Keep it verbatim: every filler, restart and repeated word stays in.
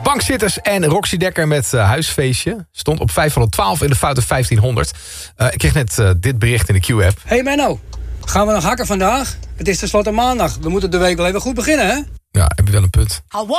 Bankzitters en Roxy Dekker met uh, Huisfeestje. Stond op vijfhonderdtwaalf in de foute vijftienhonderd. Uh, ik kreeg net uh, dit bericht in de Q-app. Hey Menno, gaan we nog hakken vandaag? Het is tenslotte maandag. We moeten de week wel even goed beginnen, hè? Ja, heb je wel een punt.